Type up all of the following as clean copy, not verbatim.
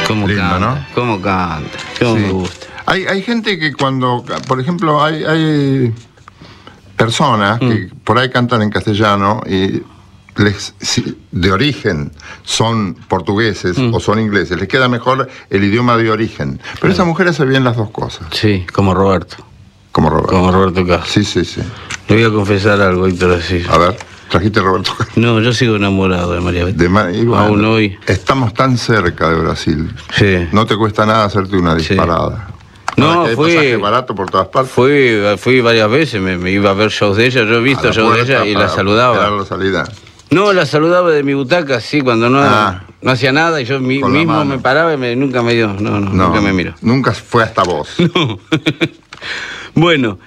¿Cómo Lindo, canta? ¿no? ¿Cómo canta? ¿Cómo Sí. me gusta? Hay gente que cuando, por ejemplo, hay personas que por ahí cantan en castellano y de origen son portugueses o son ingleses, les queda mejor el idioma de origen. Pero esas mujeres sabían las dos cosas. Sí, como Roberto. Como Roberto. Como Roberto Carlos. Sí, sí, sí. Le voy a confesar algo, Héctor, así. A ver, trajiste a Roberto Carlos. No, yo sigo enamorado de María Betty. Y bueno, Aún hoy. estamos tan cerca de Brasil. Sí. No te cuesta nada hacerte una Sí. disparada. No, Ahora que hay fui- pasaje barato por todas partes. Fui varias veces, me iba a ver shows de ella. Yo he visto A la shows de puerta ella y la para esperar saludaba. la salida. No, la saludaba de mi butaca, sí, cuando no hacía nada y yo Con la mismo mano. me paraba y nunca me dio. No, nunca me miró. Nunca fue hasta vos. Bueno,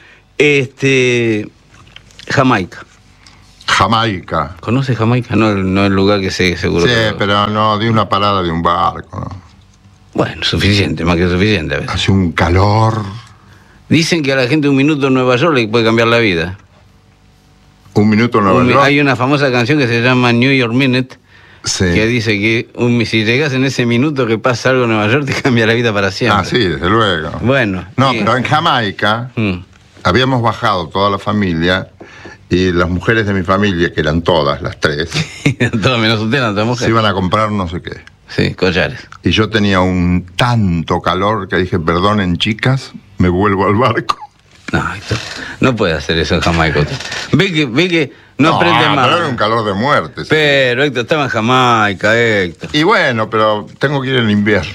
Jamaica. Jamaica. ¿Conoce Jamaica? No, no el lugar que sé, seguro. Sí, que- pero no de una parada de un barco, ¿no? Bueno, suficiente, más que suficiente a veces. Hace un calor. Dicen que a la gente un minuto en Nueva York le puede cambiar la vida. Un minuto en Nueva York. Hay una famosa canción que se llama New York Minute, Sí. que dice que si llegas en ese minuto que pasa algo en Nueva York, te cambia la vida para siempre. Ah, sí, desde luego. Bueno. No, sí. pero en Jamaica Mm. habíamos bajado toda la familia y las mujeres de mi familia, que eran todas, las tres, Todo menos usted, no, toda se mujer. iban a comprar no sé qué. Sí, collares. Y yo tenía un tanto calor que dije, perdonen chicas, me vuelvo al barco. No, Héctor, no puede hacer eso en Jamaica. Usted. Ve que no aprende más. pero era un calor de muerte. sí. Pero, Héctor, estaba en Jamaica, Héctor. Y bueno, pero tengo que ir en invierno.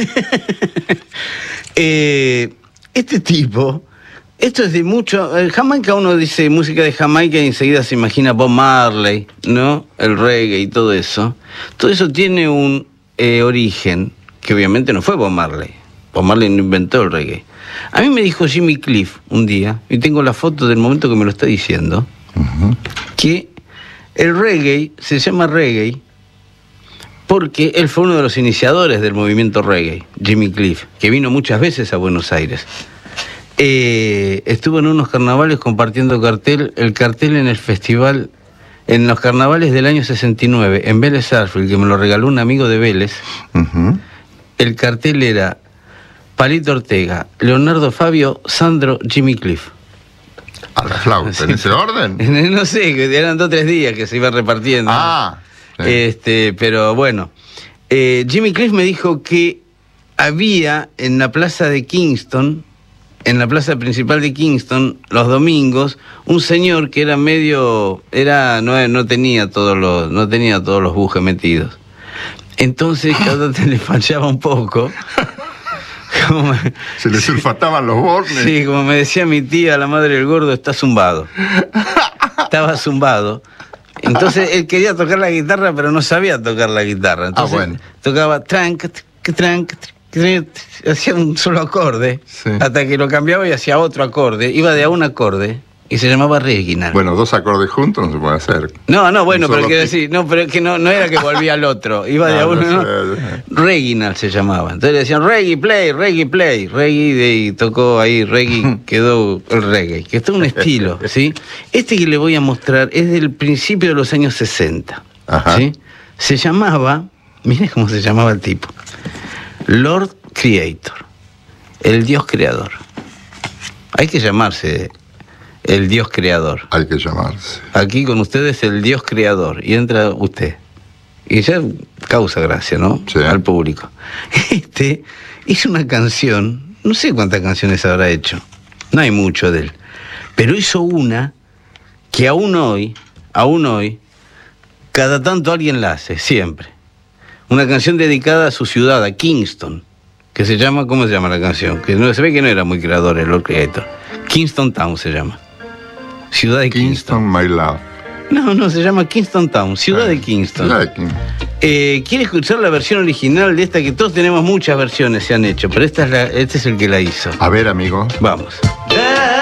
Este tipo, esto es de mucho. Jamaica, uno dice música de Jamaica y enseguida se imagina Bob Marley, ¿no? El reggae y todo eso. Todo eso tiene un origen que obviamente no fue Bob Marley. Bob Marley no inventó el reggae. A mí me dijo Jimmy Cliff un día, y tengo la foto del momento que me lo está diciendo, que el reggae se llama reggae porque él fue uno de los iniciadores del movimiento reggae, Jimmy Cliff, que vino muchas veces a Buenos Aires. Estuvo en unos carnavales compartiendo el cartel en el festival, en los carnavales del año 69, en Vélez Sarsfield, que me lo regaló un amigo de Vélez. Ujú. El cartel era Palito Ortega, Leonardo Fabio, Sandro, Jimmy Cliff. A la flauta, ¿en ese orden? No sé, que eran 2 o 3 días que se iban repartiendo. Ah, sí. Pero bueno, Jimmy Cliff me dijo que había en la plaza de Kingston, en la plaza principal de Kingston, los domingos, un señor que era no tenía todos los bujes metidos. Entonces cada vez le fallaba un poco. Se le sulfataban los bornes. Sí, como me decía mi tía, la madre del gordo, está zumbado. Estaba zumbado. Entonces él quería tocar la guitarra, pero no sabía tocar la guitarra. Entonces bueno. tocaba tranc, hacía un solo acorde, Sí. hasta que lo cambiaba y hacía otro acorde. Iba de a un acorde y se llamaba Reginald. Bueno, 2 acordes juntos no se puede hacer. No, bueno, Un pero solo quiero pico. decir, no, pero es que no era que volvía al otro, iba de a uno, no ¿no? sé. Reginald se llamaba. Entonces le decían reggae play, reggae, y tocó ahí, reggae, quedó el reggae, que es todo un estilo, ¿sí? Este que le voy a mostrar es del principio de los años 60, Ajá. ¿sí? Se llamaba, mire cómo se llamaba el tipo, Lord Creator, el Dios creador. Hay que llamarse el Dios creador. Hay que llamarse. Aquí con ustedes el Dios creador, y entra usted. Y ya causa gracia, ¿no? Sí. Al público. Hizo una canción, no sé cuántas canciones habrá hecho, no hay mucho de él, pero hizo una que aún hoy, cada tanto alguien la hace, siempre. Una canción dedicada a su ciudad, a Kingston, que se llama, ¿cómo se llama la canción? Que no, se ve que no era muy creador el Lord Creator. Kingston Town se llama. Ciudad de Kingston. Kingston, my love. No, se llama Kingston Town, ciudad de Kingston. Ciudad de Kingston. ¿Quiere escuchar la versión original de esta? Que todos tenemos muchas versiones, se han hecho, pero este es el que la hizo. A ver, amigo. Vamos.